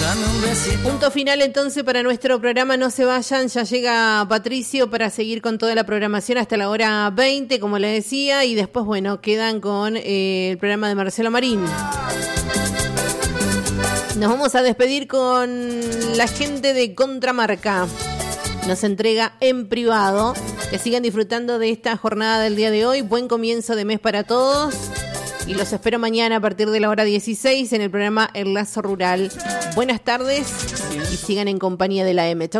Punto final entonces para nuestro programa. No se vayan, ya llega Patricio para seguir con toda la programación hasta la hora 20, como le decía, y después, bueno, quedan con el programa de Marcelo Marín. Nos vamos a despedir con la gente de Contramarca. Nos entrega en privado. Que sigan disfrutando de esta jornada del día de hoy. Buen comienzo de mes para todos. Y los espero mañana a partir de la hora 16 en el programa El Lazo Rural. Buenas tardes y sigan en compañía de la M.